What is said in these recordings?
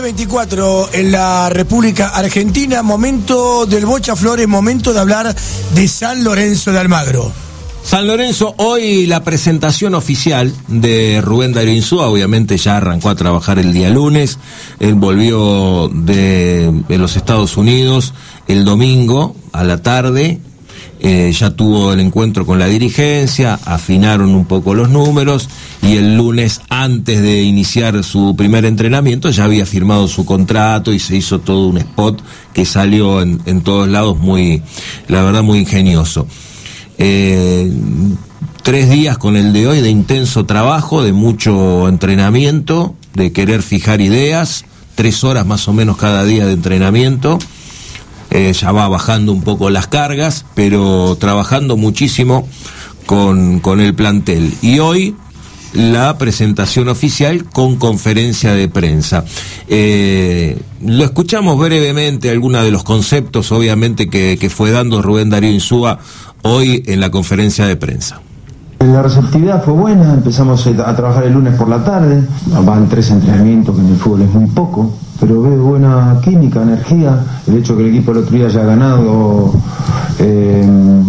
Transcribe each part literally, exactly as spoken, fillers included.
veinticuatro en la República Argentina, momento del Bocha Flores, momento de hablar de San Lorenzo de Almagro. San Lorenzo, hoy la presentación oficial de Rubén Darío Insúa, obviamente ya arrancó a trabajar el día lunes, él volvió de, de los Estados Unidos el domingo a la tarde, eh, ya tuvo el encuentro con la dirigencia, afinaron un poco los números y el lunes, antes de iniciar su primer entrenamiento, ya había firmado su contrato y se hizo todo un spot que salió en, en todos lados muy, la verdad, muy ingenioso. Eh, tres días con el de hoy de intenso trabajo, de mucho entrenamiento, de querer fijar ideas, tres horas más o menos cada día de entrenamiento, eh, ya va bajando un poco las cargas, pero trabajando muchísimo con, con el plantel. Y hoy la presentación oficial con conferencia de prensa. Eh, lo escuchamos brevemente, algunos de los conceptos obviamente que, que fue dando Rubén Darío Insúa hoy en la conferencia de prensa. La receptividad fue buena, empezamos a trabajar el lunes por la tarde, van tres entrenamientos que en el fútbol es muy poco, pero veo buena química, energía, el hecho de que el equipo el otro día haya ganado eh,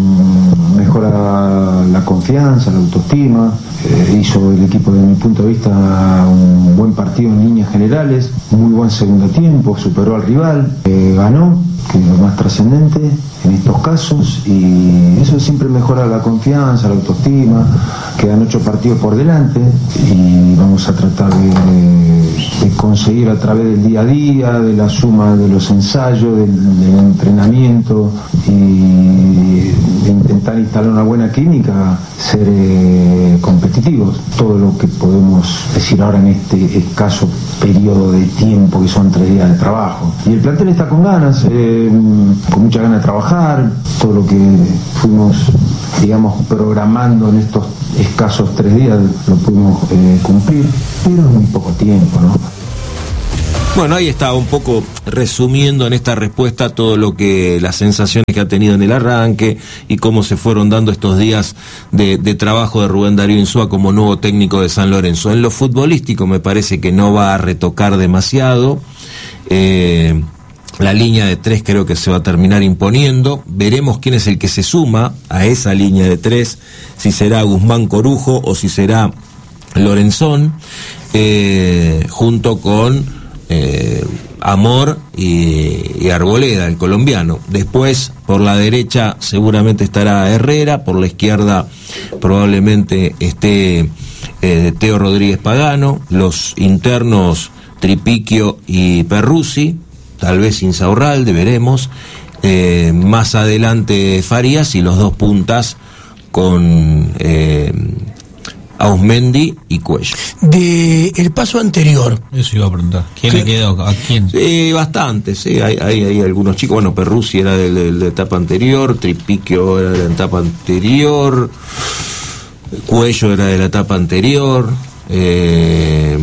mejora la confianza, la autoestima, eh, hizo el equipo desde mi punto de vista un buen partido en líneas generales, muy buen segundo tiempo, superó al rival, eh, ganó, que es lo más trascendente en estos casos, y eso siempre mejora la confianza, la autoestima. Quedan ocho partidos por delante y vamos a tratar de, de conseguir a través del día a día, de la suma de los ensayos, del, del entrenamiento y de intentar instalar una buena química, ser eh, competitivos. Todo lo que podemos decir ahora en este escaso periodo de tiempo que son tres días de trabajo. Y el plantel está con ganas, eh, con mucha ganas de trabajar, todo lo que fuimos, digamos, programando en estos escasos tres días lo pudimos eh, cumplir, pero en muy poco tiempo, ¿no? Bueno, ahí está un poco resumiendo en esta respuesta todo lo que, las sensaciones que ha tenido en el arranque y cómo se fueron dando estos días de, de trabajo de Rubén Darío Insúa como nuevo técnico de San Lorenzo. En lo futbolístico me parece que no va a retocar demasiado, eh, la línea de tres creo que se va a terminar imponiendo, veremos quién es el que se suma a esa línea de tres, si será Guzmán Corujo o si será Lorenzón, eh, junto con Eh, Amor y, y Arboleda, el colombiano. Después, por la derecha seguramente estará Herrera, por la izquierda probablemente esté eh, Teo Rodríguez Pagano, los internos Tripiquio y Perruzzi, tal vez Insaurralde, veremos, eh, más adelante Farías y los dos puntas con eh, Ausmendi y Cuello. De el paso anterior. Eso iba a preguntar. ¿Quién ¿Qué? le quedó? ¿A quién? Sí, bastante, sí. Hay, hay, hay algunos chicos. Bueno, Perruzzi era de, de, de la etapa anterior, Tripiquio era de la etapa anterior, Cuello era de la etapa anterior. Eh,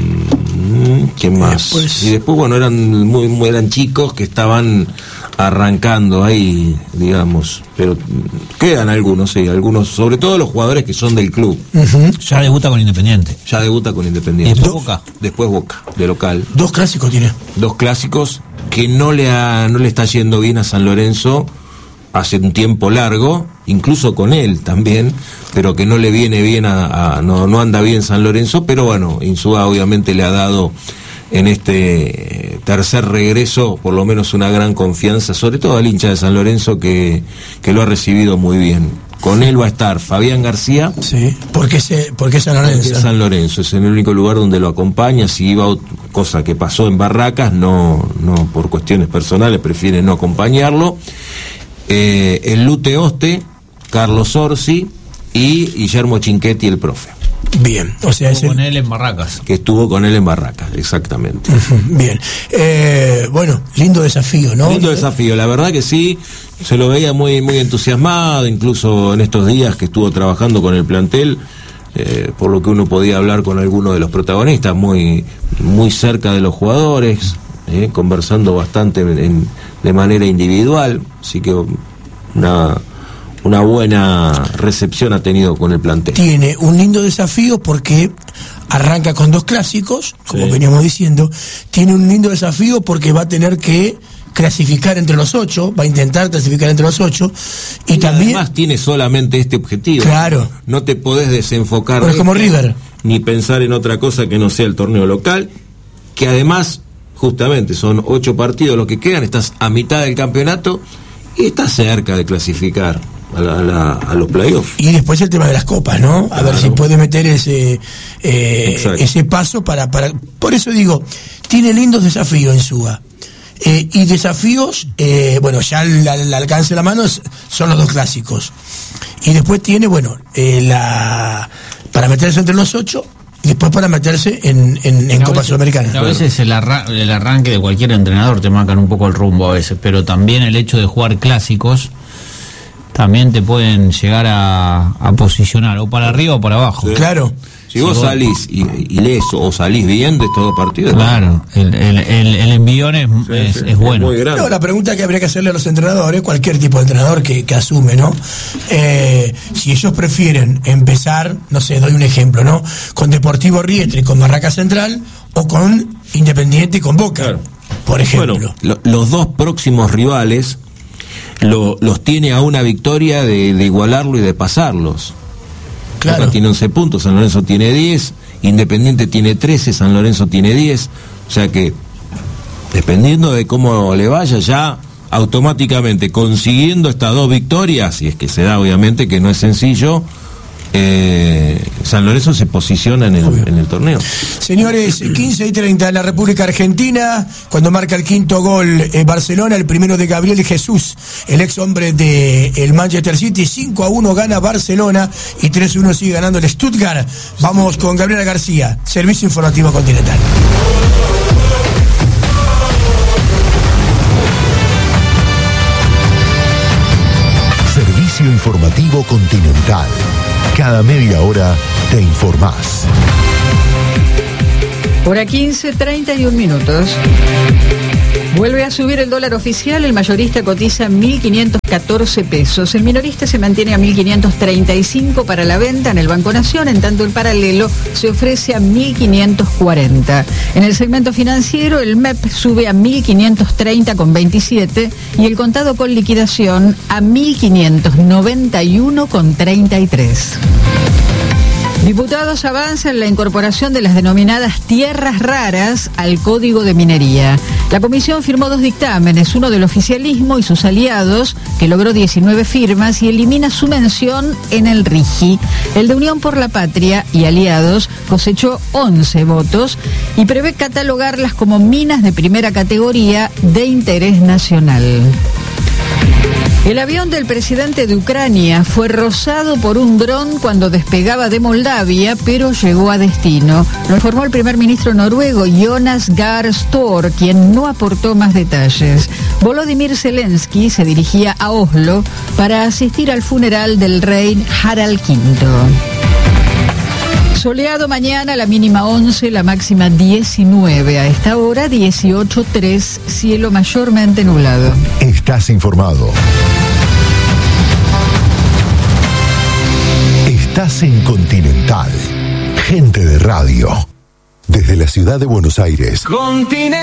¿Quién más? Después... Y después, bueno, eran muy, muy eran chicos que estaban arrancando ahí, digamos, pero quedan algunos, sí, algunos, sobre todo los jugadores que son del club. Uh-huh. Ya debuta con Independiente. Ya debuta con Independiente. ¿Y después Boca? Después Boca, de local. Dos clásicos tiene. Dos clásicos que no le ha, no le está yendo bien a San Lorenzo hace un tiempo largo, incluso con él también, pero que no le viene bien a, a no, no anda bien San Lorenzo, pero bueno, Insúa obviamente le ha dado en este tercer regreso por lo menos una gran confianza, sobre todo al hincha de San Lorenzo que, que lo ha recibido muy bien. Con él va a estar Fabián García. Sí, porque se, porque San Lorenzo. Porque San Lorenzo es el único lugar donde lo acompaña. Si iba, cosa que pasó en Barracas, no, no por cuestiones personales, prefiere no acompañarlo. Eh, el Lute Oste, Carlos Orsi y Guillermo Chinchetti, el profe. Bien, o sea, estuvo es el... con él en Barracas. Que estuvo con él en Barracas, exactamente. Uh-huh, bien, eh, bueno, lindo desafío, ¿no? Lindo desafío, la verdad que sí, se lo veía muy, muy entusiasmado, incluso en estos días que estuvo trabajando con el plantel, eh, por lo que uno podía hablar con algunos de los protagonistas, muy, muy cerca de los jugadores, eh, conversando bastante en, de manera individual, así que una... una buena recepción ha tenido con el plantel. Tiene un lindo desafío porque arranca con dos clásicos, como Sí. veníamos diciendo, tiene un lindo desafío porque va a tener que clasificar entre los ocho, va a intentar clasificar entre los ocho, y, Y también... además tiene solamente este objetivo. Claro. No te podés desenfocar. Pero es de como esto, River. Ni pensar en otra cosa que no sea el torneo local, que además, justamente, son ocho partidos los que quedan, estás a mitad del campeonato y estás cerca de clasificar a, la, a, la, a los playoffs. Y después el tema de las copas, ¿no? A ver Claro. si puede meter ese eh, Exacto. ese paso para, para... Por eso digo, tiene lindos desafíos en Suba. Eh, y desafíos, eh, bueno, ya al, al alcance de la mano es- son los dos clásicos. Y después tiene, bueno, eh, la para meterse entre los ocho y después para meterse en, en, en A Copa veces- Sudamericana. A veces el, arra- el arranque de cualquier entrenador te marcan un poco el rumbo a veces, pero también el hecho de jugar clásicos también te pueden llegar a, a posicionar o para arriba o para abajo. Sí. Claro. Si vos Sí, vos- salís y, y lees o salís bien de estos dos partidos, Claro, el, el, el, el envión es, sí, es, sí, es bueno. muy grande. No, la pregunta que habría que hacerle a los entrenadores, cualquier tipo de entrenador que, que asume, ¿no? Eh, si ellos prefieren empezar, no sé, doy un ejemplo, ¿no? Con Deportivo Riestre, con Barraca Central, o con Independiente y con Boca, Claro. por ejemplo. Bueno, lo- los dos próximos rivales lo- los tiene a una victoria de, de igualarlo y de pasarlos. Claro. Boca tiene once puntos, San Lorenzo tiene diez, Independiente tiene trece, San Lorenzo tiene diez, o sea que dependiendo de cómo le vaya, ya automáticamente consiguiendo estas dos victorias, y es que se da obviamente que no es sencillo, eh, San Lorenzo se posiciona en el, Obvio. en el torneo. Señores, quince y treinta en la República Argentina, cuando marca el quinto gol eh, Barcelona, el primero de Gabriel Jesús, el ex hombre de el Manchester City. Cinco a uno gana Barcelona y tres a uno sigue ganando el Stuttgart. Vamos con Gabriela García, Servicio Informativo Continental. Servicio Informativo Continental. Cada media hora te informás. Hora quince, treinta y un minutos. Vuelve a subir el dólar oficial, el mayorista cotiza mil quinientos catorce pesos, el minorista se mantiene a mil quinientos treinta y cinco para la venta en el Banco Nación, en tanto el paralelo se ofrece a mil quinientos cuarenta. En el segmento financiero, el M E P sube a mil quinientos treinta con veintisiete y el contado con liquidación a mil quinientos noventa y uno con treinta y tres. Diputados avanzan en la incorporación de las denominadas tierras raras al Código de Minería. La comisión firmó dos dictámenes, uno del oficialismo y sus aliados, que logró diecinueve firmas y elimina su mención en el R I G I. El de Unión por la Patria y aliados cosechó once votos y prevé catalogarlas como minas de primera categoría de interés nacional. El avión del presidente de Ucrania fue rozado por un dron cuando despegaba de Moldavia, pero llegó a destino. Lo informó el primer ministro noruego Jonas Gahr Store, quien no aportó más detalles. Volodymyr Zelensky se dirigía a Oslo para asistir al funeral del rey Harald quinto. Soleado mañana, la mínima once, la máxima diecinueve. A esta hora dieciocho tres, cielo mayormente nublado. Estás informado. Estás en Continental. Gente de radio. Desde la ciudad de Buenos Aires.